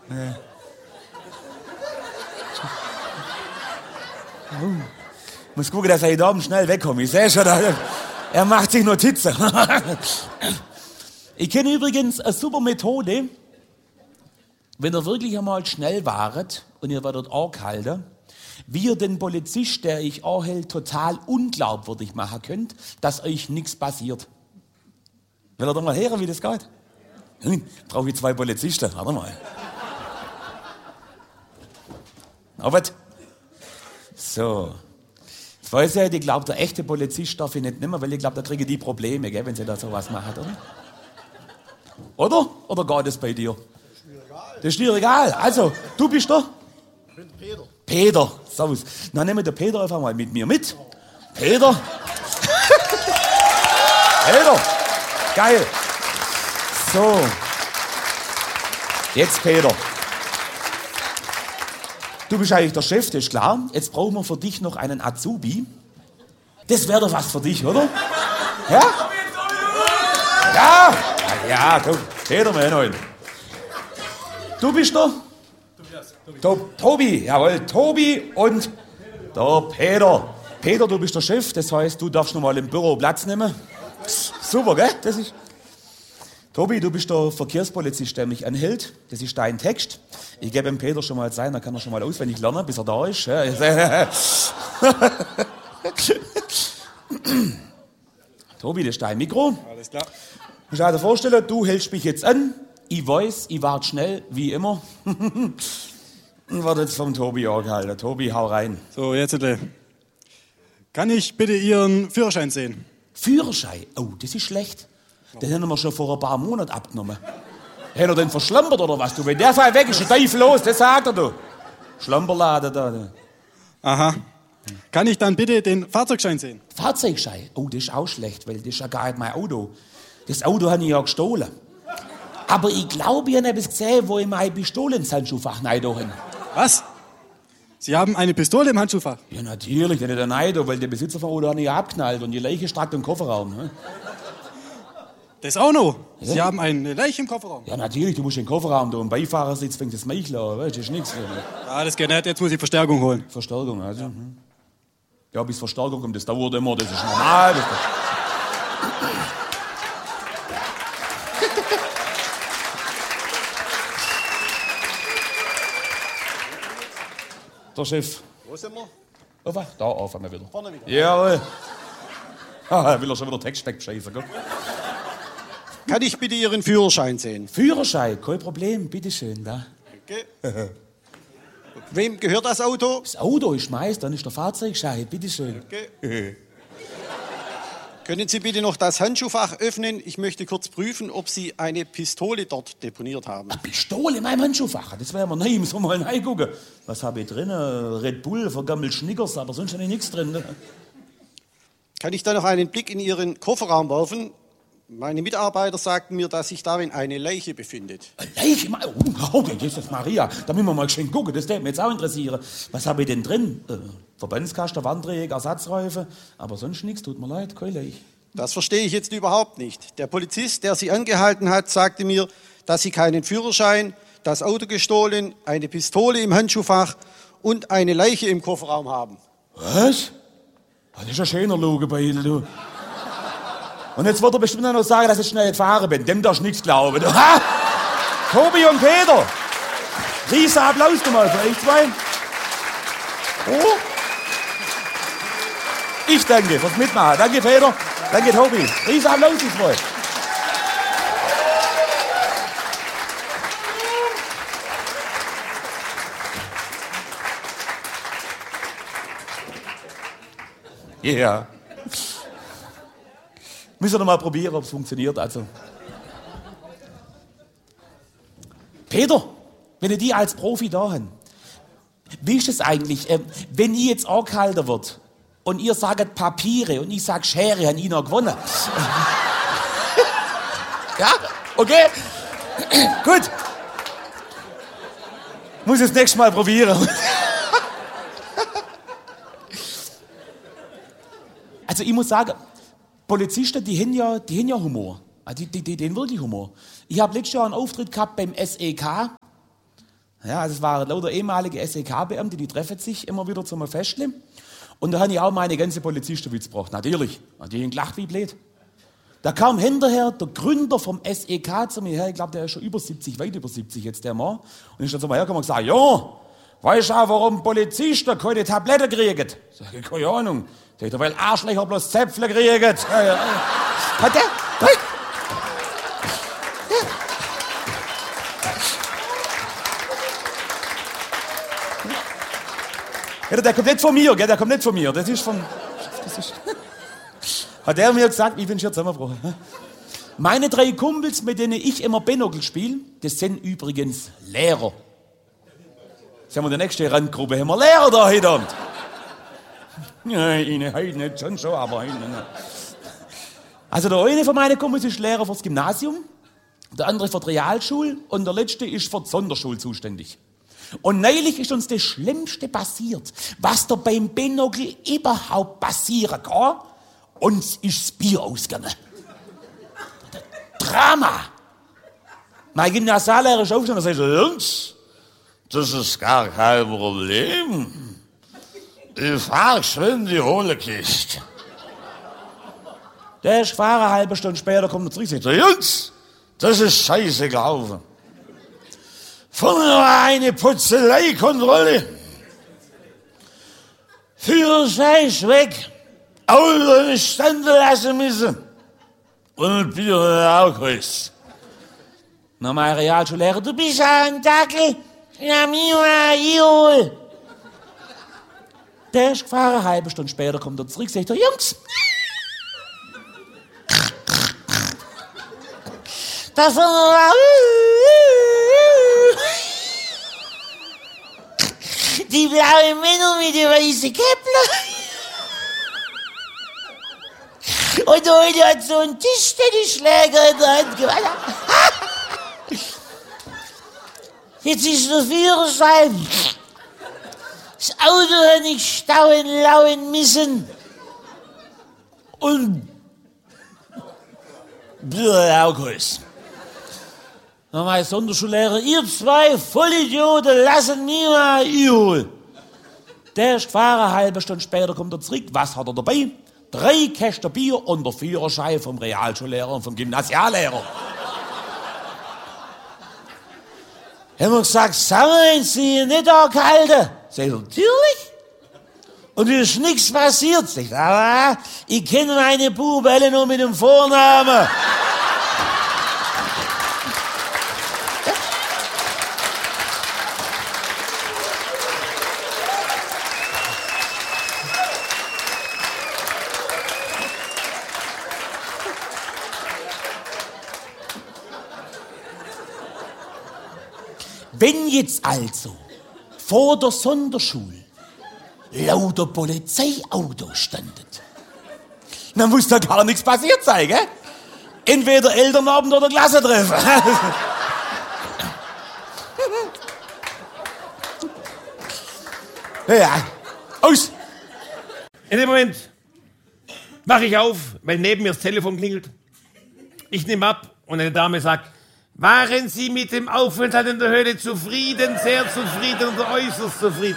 Muss gucken, dass er hier oben schnell wegkommt. Ich sehe schon, er macht sich Notizen. Ich kenne übrigens eine super Methode, wenn ihr wirklich einmal schnell waret und ihr werdet angehalten, wie ihr den Polizist, der euch anhält, total unglaubwürdig machen könnt, dass euch nichts passiert. Will ihr doch mal hören, wie das geht? Brauche ich 2 Polizisten. Warte mal. Aber so. Jetzt weiß ich, ich glaube, der echte Polizist darf ich nicht nehmen, weil ich glaube, da kriege ich die Probleme, gell, wenn sie da sowas machen, oder? Oder geht das bei dir? Das ist dir egal. Also, du bist der? Ich bin Peter. Peter, servus. Dann nehmen wir den Peter einfach mal mit mir mit. Peter. Peter. Geil. So. Jetzt Peter. Du bist eigentlich der Chef, das ist klar. Jetzt brauchen wir für dich noch einen Azubi. Das wäre doch was für dich, oder? Ja? Ja. Ja, komm. Peter, wir haben ihn. Du bist der? Tobi, jawohl, Tobi und der Peter. Peter, du bist der Chef, das heißt, du darfst noch mal im Büro Platz nehmen. Super, gell? Das ist... Tobi, du bist der Verkehrspolizist, der mich anhält. Das ist dein Text. Ich gebe dem Peter schon mal sein, dann kann er schon mal auswendig lernen, bis er da ist. Tobi, das ist dein Mikro. Alles klar. Ich muss dir vorstellen, du hältst mich jetzt an. Ich weiß, ich warte schnell, wie immer. Und werde jetzt vom Tobi angehalten. Tobi, hau rein. So, jetzt kann ich bitte Ihren Führerschein sehen? Führerschein? Oh, das ist schlecht. Den haben wir schon vor ein paar Monaten abgenommen. Hat er den verschlampert oder was? Du, wenn der Fall weg ist, ist der Teufel los, das sagt er, du. Schlamperladen da. Aha. Kann ich dann bitte den Fahrzeugschein sehen? Fahrzeugschein? Oh, das ist auch schlecht, weil das ist ja gar nicht mein Auto. Das Auto habe ich ja gestohlen. Aber ich glaube, ich habe etwas gesehen, wo ich meine Pistole ins Handschuhfach rein. Was? Sie haben eine Pistole im Handschuhfach? Ja, natürlich, nicht ein Auto, weil der Besitzer vom Auto hat nicht abknallt und die Leiche steckt im Kofferraum. Ne? Das auch noch? Ja? Sie haben eine Leiche im Kofferraum? Ja, natürlich, du musst den Kofferraum, da im Beifahrersitz fängt das Meichel an, weißt du, das ist nichts. Ja, das geht nicht, jetzt muss ich Verstärkung holen. Verstärkung, also. Ja, ja, bis Verstärkung kommt, das dauert immer, das ist normal. Der Chef. Wo sind wir? Auf, da auf einmal wieder. Vorne wieder. Jawohl. Ah, will er schon wieder Text wegscheißen, gell? Kann ich bitte Ihren Führerschein sehen? Führerschein, kein Problem, bitteschön, da. Okay. Wem gehört das Auto? Das Auto ist meins, dann ist der Fahrzeugschein, bitteschön. Okay. Können Sie bitte noch das Handschuhfach öffnen? Ich möchte kurz prüfen, ob Sie eine Pistole dort deponiert haben. Eine Pistole in meinem Handschuhfach, das wäre mir neu, ich muss mal reingucken. Was habe ich drin? Red Bull, vergammelt Schnickers, aber sonst habe ich nichts drin. Ne? Kann ich da noch einen Blick in Ihren Kofferraum werfen? Meine Mitarbeiter sagten mir, dass sich darin eine Leiche befindet. Eine Leiche? Oh, Jesus Maria, da müssen wir mal schön gucken, das würde mich jetzt auch interessieren. Was habe ich denn drin? Verbandskasten, Wandträger, Ersatzreifen, aber sonst nichts, tut mir leid, keine Leiche. Das verstehe ich jetzt überhaupt nicht. Der Polizist, der Sie angehalten hat, sagte mir, dass Sie keinen Führerschein, das Auto gestohlen, eine Pistole im Handschuhfach und eine Leiche im Kofferraum haben. Was? Das ist ein schöner Logo bei Ihnen, du. Und jetzt wird er bestimmt noch sagen, dass ich schnell gefahren bin. Dem darfst du nichts glauben. Du. Ha! Tobi und Peter. Riesen Applaus nochmal für euch zwei. Oh. Ich danke fürs Mitmachen. Danke, Peter. Danke, Tobi. Riesen Applaus, ich freue. Ja. Yeah. Müssen wir noch mal probieren, ob es funktioniert. Also. Peter, wenn ihr die als Profi da habt, wie ist es eigentlich, wenn ich jetzt angehalten wird und ihr sagt Papiere und ich sage Schere, habe ich noch gewonnen? Ja, okay? Gut. Muss ich das nächste Mal probieren. Also ich muss sagen, Polizisten, die haben ja Humor. Die haben wirklich Humor. Ich habe letztes Jahr einen Auftritt gehabt beim SEK. Ja, also es waren lauter ehemalige SEK-Beamte, die treffen sich immer wieder zum Festle. Und da habe ich auch meine ganze Polizistenwitz gebracht. Natürlich. Die haben gelacht wie blöd. Da kam hinterher der Gründer vom SEK zu mir her. Ich glaube, der ist schon über 70, weit über 70 jetzt, der Mann. Und ich dann zu mir hergekommen und gesagt, ja, weißt du auch, warum Polizisten keine Tabletten kriegen? Sag ich, keine Ahnung. Sagt er, weil Arschlöcher bloß Zäpfle kriegen. Hat der? Ja, der kommt nicht von mir, gell? Der kommt nicht von mir. Das ist von... Hat er mir gesagt, ich bin schon zusammengebrochen. Meine 3 Kumpels, mit denen ich immer Binocle spiele, das sind übrigens Lehrer. Das haben wir die nächste Randgruppe, haben wir Lehrer da heute Abend. Ja, Ihnen heute nicht, schon, aber heute nicht. Also der eine von meinen Kumpels ist Lehrer fürs Gymnasium, der andere für die Realschule und der letzte ist für die Sonderschule zuständig. Und neulich ist uns das Schlimmste passiert, was da beim Binocle überhaupt passieren kann. Uns ist das Bier ausgegangen. Drama. Mein Gymnasiallehrer ist aufgestanden und sagt, Jungs, das ist gar kein Problem. Ich fahr geschwind die Hohlekiste. Der ist gefahren, eine halbe Stunde später kommt er zurück und sagt, Jungs, das ist scheiße gelaufen. Vorne war eine Putzeleikontrolle. Führerschein weg. Auto standen lassen müssen. Und Bier auch was. Na, mein Realschullehrer, du bist ja ein Dackel. Ja, mir, der ist gefahren, eine halbe Stunde später kommt er zurück, sagt er, Jungs, das war die blaue Männer mit den weißen Käppler. Und heute hat so ein Tischtennisschläger in der Hand gehabt. Jetzt ist der Führerschein. Das Auto hat nicht stauen, lauen müssen. Und Bürgerhaus. Na, mein Sonderschullehrer, ihr 2 Vollidioten, lassen mir mal Ihol. Der ist gefahren, eine halbe Stunde später kommt er zurück. Was hat er dabei? 3 Kästen Bier und der Führerschein vom Realschullehrer und vom Gymnasiallehrer. Haben wir gesagt, sammeln Sie nicht angehalten? Sag ich, natürlich. Und es ist nichts passiert. Sag ich, aber ich kenne meine Buben alle nur mit dem Vornamen. Wenn jetzt also vor der Sonderschule lauter Polizeiautos standen, dann muss da gar nichts passiert sein, gell? Entweder Elternabend oder Klassentreffen. Ja, aus! In dem Moment wache ich auf, weil neben mir das Telefon klingelt. Ich nehme ab und eine Dame sagt, waren Sie mit dem Aufenthalt in der Höhle zufrieden, sehr zufrieden oder äußerst zufrieden?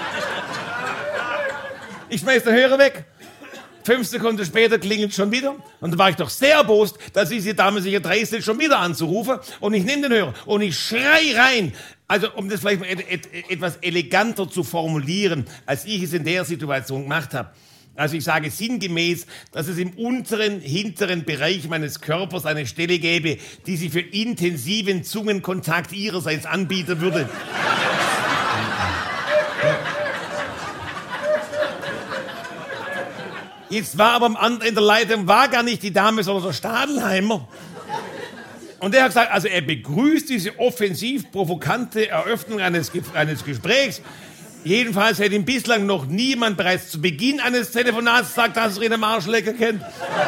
Ich schmeiß den Hörer weg. 5 Sekunden später klingelt schon wieder. Und da war ich doch sehr erbost, dass diese Dame sich erdreistet, schon wieder anzurufen. Und ich nehme den Hörer und ich schrei rein. Also, um das vielleicht mal etwas eleganter zu formulieren, als ich es in der Situation gemacht habe. Also ich sage sinngemäß, dass es im unteren, hinteren Bereich meines Körpers eine Stelle gäbe, die sich für intensiven Zungenkontakt ihrerseits anbieten würde. Jetzt war aber am anderen Ende der Leitung war gar nicht die Dame, sondern der Stadelheimer. Und der hat gesagt, also er begrüßt diese offensiv provokante Eröffnung eines Gesprächs. Jedenfalls hätte ihm bislang noch niemand bereits zu Beginn eines Telefonats gesagt, dass er ihn am Arschlecker kennt.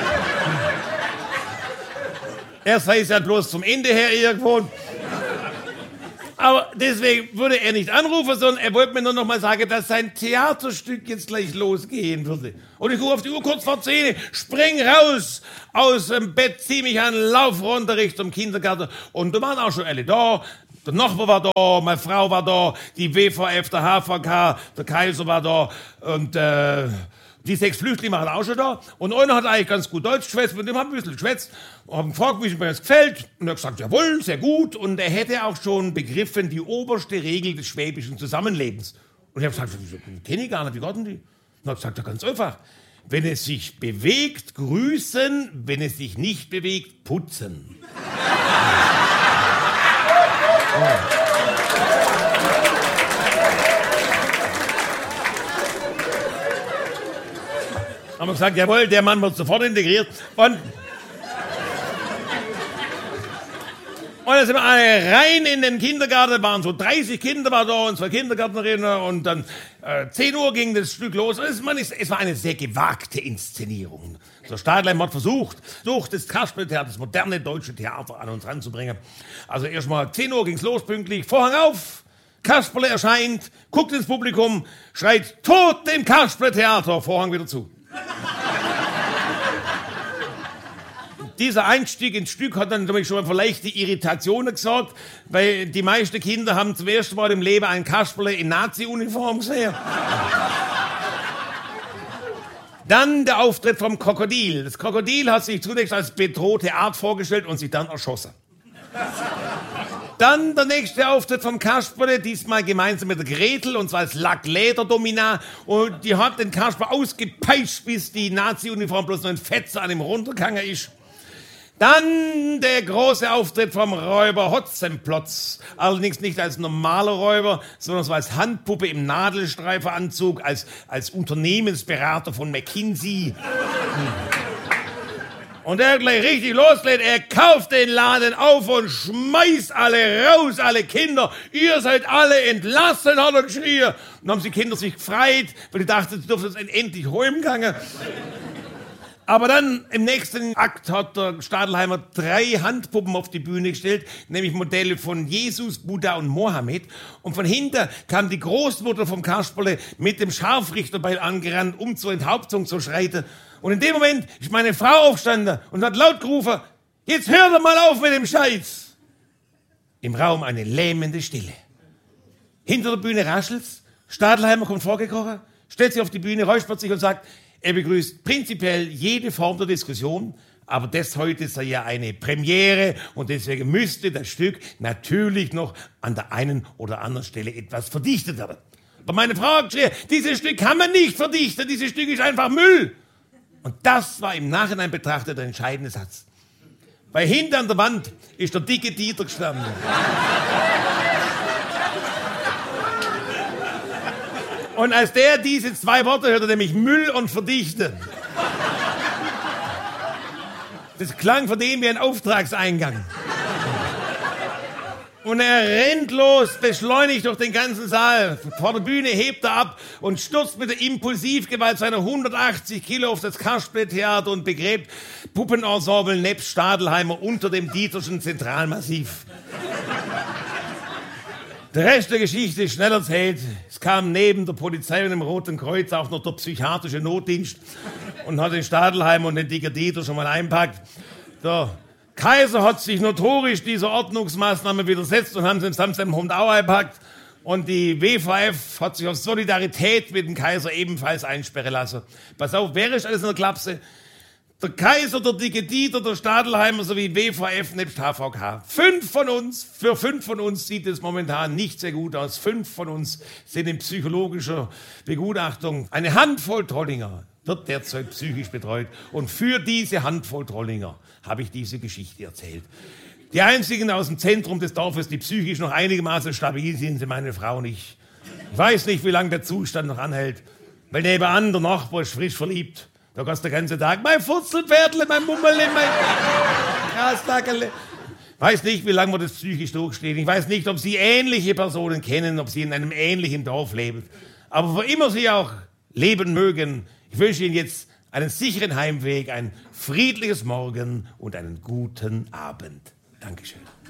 Er sei es ja bloß zum Ende her irgendwo. Aber deswegen würde er nicht anrufen, sondern er wollte mir nur noch mal sagen, dass sein Theaterstück jetzt gleich losgehen würde. Und ich gucke auf die Uhr kurz vor 10, spring raus aus dem Bett, zieh mich an, lauf runter Richtung Kindergarten. Und da waren auch schon alle da. Der Nachbar war da, meine Frau war da, die WVF, der HVK, der Kaiser war da und die 6 Flüchtlinge waren auch schon da. Und einer hat eigentlich ganz gut Deutsch geschwätzt, mit dem haben wir ein bisschen geschwätzt. Und haben gefragt, wie es mir das gefällt. Und er hat gesagt, jawohl, sehr gut. Und er hätte auch schon begriffen, die oberste Regel des schwäbischen Zusammenlebens. Und ich habe gesagt, kenne ich gar nicht, wie geht denn die? Und er hat gesagt, ja, ganz einfach. Wenn es sich bewegt, grüßen. Wenn es sich nicht bewegt, putzen. Haben wir gesagt, jawohl, der Mann wird sofort integriert. Und dann sind wir alle rein in den Kindergarten, waren so 30 Kinder war da und 2 Kindergärtnerinnen und dann 10 Uhr ging das Stück los. Es war eine sehr gewagte Inszenierung. Der Stadlheim hat versucht, das Kasperletheater, das moderne deutsche Theater an uns ranzubringen. Also erstmal 10 Uhr ging's los, pünktlich, Vorhang auf, Kasperle erscheint, guckt ins Publikum, schreit, tot dem Kasperletheater, Vorhang wieder zu. Dieser Einstieg ins Stück hat dann schon mal für leichte Irritationen gesorgt, weil die meisten Kinder haben zum ersten Mal im Leben ein Kasperle in Nazi-Uniform gesehen. Dann der Auftritt vom Krokodil. Das Krokodil hat sich zunächst als bedrohte Art vorgestellt und sich dann erschossen. Dann der nächste Auftritt vom Kasperle, diesmal gemeinsam mit der Gretel, und zwar als Lacklederdomina. Und die hat den Kasperle ausgepeitscht, bis die Nazi-Uniform bloß noch ein Fetzer an ihm runtergegangen ist. Dann der große Auftritt vom Räuber Hotzenplotz. Allerdings nicht als normaler Räuber, sondern so als Handpuppe im Nadelstreifenanzug, als Unternehmensberater von McKinsey. Und er gleich richtig loslädt, er kauft den Laden auf und schmeißt alle raus, alle Kinder. Ihr seid alle entlassen, hat er geschrien. Und dann haben die Kinder sich gefreut, weil die dachten, sie dürfen jetzt endlich heimgehen. Aber dann im nächsten Akt hat der Stadelheimer 3 Handpuppen auf die Bühne gestellt, nämlich Modelle von Jesus, Buddha und Mohammed. Und von hinten kam die Großmutter vom Kasperle mit dem Scharfrichterbeil angerannt, um zur Enthauptung zu schreiten. Und in dem Moment ist meine Frau aufgestanden und hat laut gerufen, jetzt hört doch mal auf mit dem Scheiß. Im Raum eine lähmende Stille. Hinter der Bühne raschelt's, Stadelheimer kommt vorgekrochen, stellt sich auf die Bühne, räuspert sich und sagt, er begrüßt prinzipiell jede Form der Diskussion, aber das heute sei ja eine Premiere und deswegen müsste das Stück natürlich noch an der einen oder anderen Stelle etwas verdichtet werden. Aber meine Frau hat geschrien, dieses Stück kann man nicht verdichten, dieses Stück ist einfach Müll. Und das war im Nachhinein betrachtet der entscheidende Satz. Weil hinten an der Wand ist der dicke Dieter gestanden. Und als der diese 2 Worte hörte, nämlich Müll und Verdichten, das klang für den wie ein Auftragseingang. Und er rennt los, beschleunigt durch den ganzen Saal. Vor der Bühne hebt er ab und stürzt mit der Impulsivgewalt seiner 180 Kilo auf das Kasperletheater und begräbt Puppenensemble nebst Stadelheimer unter dem Dieterschen Zentralmassiv. Der Rest der Geschichte ist schnell erzählt. Es kam neben der Polizei und dem Roten Kreuz auch noch der psychiatrische Notdienst und hat den Stadelheimer und den dicken Dieter schon mal einpackt. Der Kaiser hat sich notorisch dieser Ordnungsmaßnahme widersetzt und haben sie im Hund auch eingepackt. Und die WVF hat sich aus Solidarität mit dem Kaiser ebenfalls einsperren lassen. Pass auf, wer ist alles in der Klapse? Der Kaiser, der dicke Dieter, der Stadelheimer sowie WVF nebst HVK. 5 von uns, für 5 von uns sieht es momentan nicht sehr gut aus. 5 von uns sind in psychologischer Begutachtung. Eine Handvoll Trollinger wird derzeit psychisch betreut. Und für diese Handvoll Trollinger habe ich diese Geschichte erzählt. Die einzigen aus dem Zentrum des Dorfes, die psychisch noch einigermaßen stabil sind, sind meine Frau und ich. Ich weiß nicht, wie lange der Zustand noch anhält, weil nebenan der Nachbar ist frisch verliebt. Da kannst du den ganzen Tag, mein Furzelpferdle, mein Mummerle, mein Grastackerle. Ich weiß nicht, wie lange wir das psychisch durchstehen. Ich weiß nicht, ob Sie ähnliche Personen kennen, ob Sie in einem ähnlichen Dorf leben. Aber wo immer Sie auch leben mögen, ich wünsche Ihnen jetzt einen sicheren Heimweg, ein friedliches Morgen und einen guten Abend. Dankeschön.